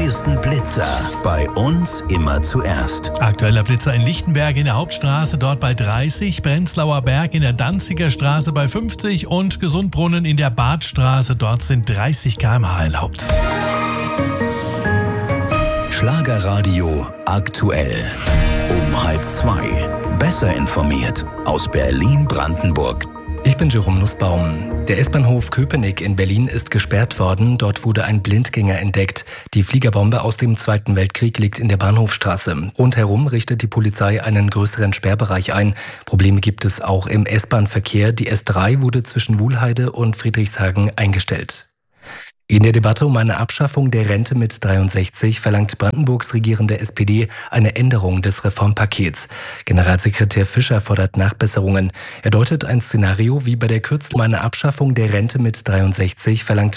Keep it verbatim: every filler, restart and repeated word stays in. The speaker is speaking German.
neuesten Blitzer bei uns immer zuerst. Aktueller Blitzer in Lichtenberg in der Hauptstraße, dort bei dreißig, Prenzlauer Berg in der Danziger Straße bei fünfzig und Gesundbrunnen in der Badstraße, dort sind dreißig Kilometer pro Stunde erlaubt. Schlagerradio aktuell. Um halb zwei. Besser informiert aus Berlin-Brandenburg. Ich bin Jerome Nussbaum. Der S-Bahnhof Köpenick in Berlin ist gesperrt worden. Dort wurde ein Blindgänger entdeckt. Die Fliegerbombe aus dem Zweiten Weltkrieg liegt in der Bahnhofstraße. Rundherum richtet die Polizei einen größeren Sperrbereich ein. Probleme gibt es auch im S-Bahn-Verkehr. Die S drei wurde zwischen Wuhlheide und Friedrichshagen eingestellt. In der Debatte um eine Abschaffung der Rente mit dreiundsechzig verlangt Brandenburgs regierende S P D eine Änderung des Reformpakets. Generalsekretär Fischer fordert Nachbesserungen. Er deutet ein Szenario wie bei der Kürzung um eine Abschaffung der Rente mit dreiundsechzig verlangt